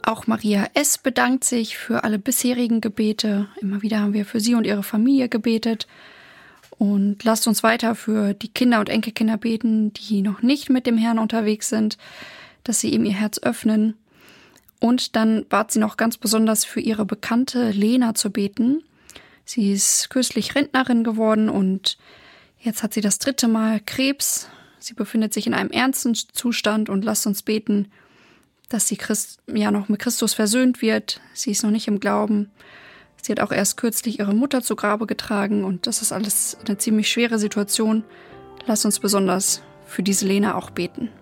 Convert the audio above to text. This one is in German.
Auch Maria S. bedankt sich für alle bisherigen Gebete. Immer wieder haben wir für sie und ihre Familie gebetet. Und lasst uns weiter für die Kinder und Enkelkinder beten, die noch nicht mit dem Herrn unterwegs sind, dass sie ihm ihr Herz öffnen. Und dann bat sie noch ganz besonders für ihre Bekannte Lena zu beten. Sie ist kürzlich Rentnerin geworden und jetzt hat sie das 3. Mal Krebs. Sie befindet sich in einem ernsten Zustand und lasst uns beten, dass sie noch mit Christus versöhnt wird. Sie ist noch nicht im Glauben. Sie hat auch erst kürzlich ihre Mutter zu Grabe getragen und das ist alles eine ziemlich schwere Situation. Lasst uns besonders für diese Lena auch beten.